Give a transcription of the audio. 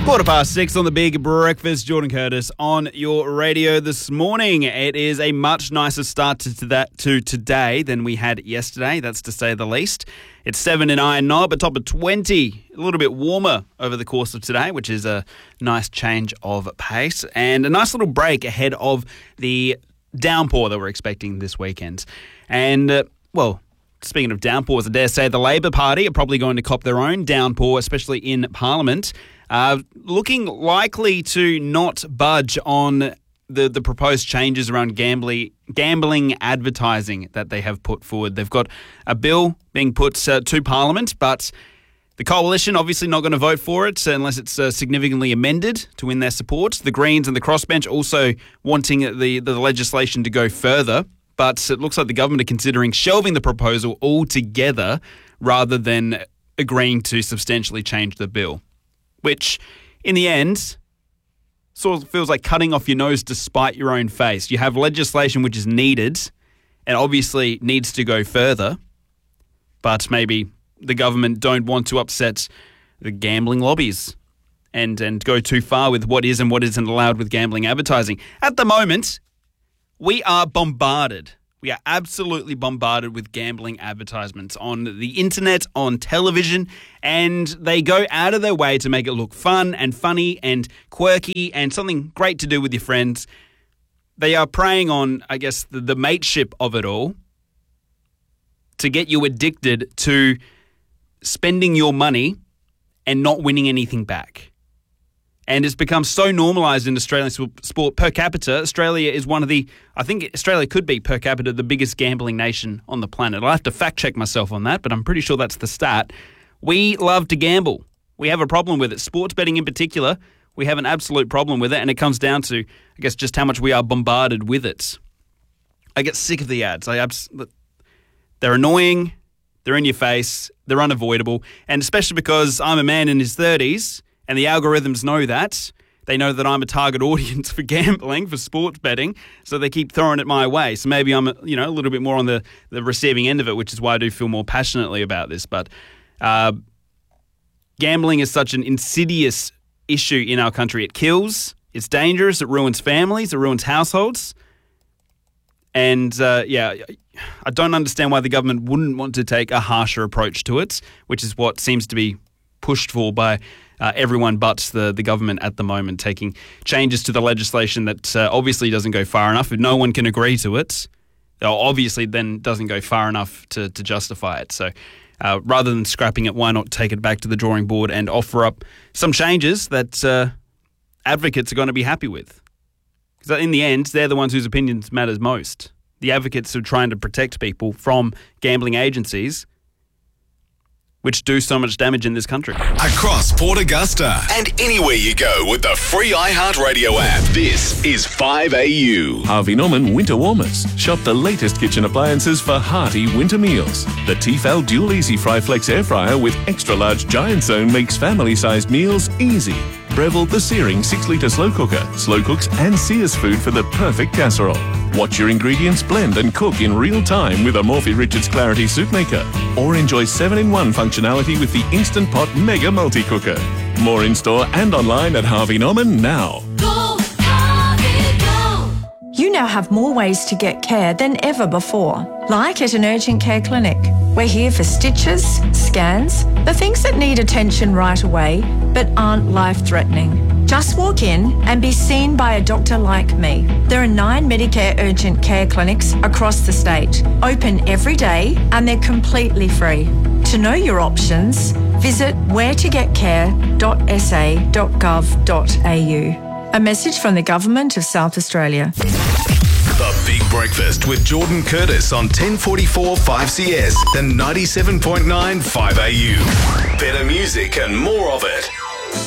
6:15 on the Big Breakfast. Jordan Curtis on your radio this morning. It is a much nicer start to today than we had yesterday. That's to say the least. It's 7 in Iron Knob, a top of 20. A little bit warmer over the course of today, which is a nice change of pace. And a nice little break ahead of the downpour that we're expecting this weekend. And, speaking of downpours, I dare say the Labor Party are probably going to cop their own downpour, especially in Parliament. Looking likely to not budge on the proposed changes around gambling advertising that they have put forward. They've got a bill being put to Parliament, but the Coalition obviously not going to vote for it unless it's significantly amended to win their support. The Greens and the Crossbench also wanting the legislation to go further, but it looks like the government are considering shelving the proposal altogether rather than agreeing to substantially change the bill, which in the end sort of feels like cutting off your nose to spite your own face. You have legislation which is needed and obviously needs to go further, but maybe the government don't want to upset the gambling lobbies and go too far with what is and what isn't allowed with gambling advertising. At the moment, we are bombarded. We are absolutely bombarded with gambling advertisements on the internet, on television, and they go out of their way to make it look fun and funny and quirky and something great to do with your friends. They are preying on, I guess, the mateship of it all to get you addicted to spending your money and not winning anything back. And it's become so normalised in Australian sport per capita. Australia is I think Australia could be per capita the biggest gambling nation on the planet. I'll have to fact check myself on that, but I'm pretty sure that's the stat. We love to gamble. We have a problem with it. Sports betting in particular, we have an absolute problem with it, and it comes down to, I guess, just how much we are bombarded with it. I get sick of the ads. They're annoying, they're in your face, they're unavoidable, and especially because I'm a man in his 30s, and the algorithms know that. They know that I'm a target audience for gambling, for sports betting, so they keep throwing it my way. So maybe I'm a little bit more on the receiving end of it, which is why I do feel more passionately about this. But gambling is such an insidious issue in our country. It kills, it's dangerous, it ruins families, it ruins households. And, I don't understand why the government wouldn't want to take a harsher approach to it, which is what seems to be pushed for by everyone but the government at the moment, taking changes to the legislation that obviously doesn't go far enough. If no one can agree to it, obviously then doesn't go far enough to justify it. So rather than scrapping it, why not take it back to the drawing board and offer up some changes that advocates are going to be happy with? Because in the end, they're the ones whose opinions matters most. The advocates are trying to protect people from gambling agencies which do so much damage in this country. Across Port Augusta and anywhere you go with the free iHeartRadio app. This is 5AU. Harvey Norman Winter Warmers. Shop the latest kitchen appliances for hearty winter meals. The Tefal Dual Easy Fry Flex Air Fryer with extra large giant zone makes family-sized meals easy. Breville the Searing 6-litre slow cooker. Slow cooks and sears food for the perfect casserole. Watch your ingredients blend and cook in real time with a Morphy Richards Clarity Soup Maker. Or enjoy 7-in-1 functionality with the Instant Pot Mega Multi-Cooker. More in-store and online at Harvey Norman now. Go, Harvey, go! You now have more ways to get care than ever before, like at an urgent care clinic. We're here for stitches, scans, the things that need attention right away but aren't life-threatening. Just walk in and be seen by a doctor like me. There are 9 Medicare urgent care clinics across the state, open every day, and they're completely free. To know your options, visit wheretogetcare.sa.gov.au. A message from the Government of South Australia. The Big Breakfast with Jordan Curtis on 1044 5CS and 97.9 5AU. Better music and more of it.